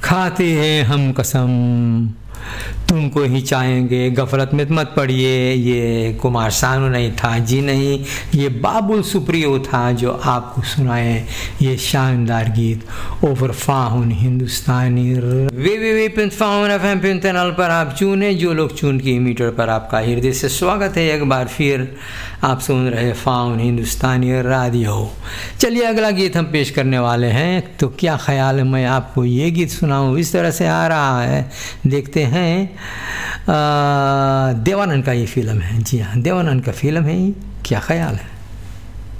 खाते हैं हम कसम तुमको ही चाहेंगे, गफलत में मत पड़िए। ये कुमार सानू नहीं था जी, नहीं, ये बाबुल सुप्रियो था जो आपको सुनाए ये शानदार गीत ओवर फाउन हिंदुस्तानी www.faunfm.nl पर आप चुने, जो लोग चुन की मीटर पर आपका हृदय से स्वागत है। एक बार फिर आप सुन रहे फाउन हिंदुस्तानी रेडियो। चलिए अगला गीत हम पेश करने वाले हैं, तो क्या ख्याल है मैं आपको ये गीत सुनाऊं। इस तरह से आ रहा है, देखते हैं। देवानंद का ये फिल्म है, जी हाँ, देवानंद का फिल्म है, क्या ख्याल है।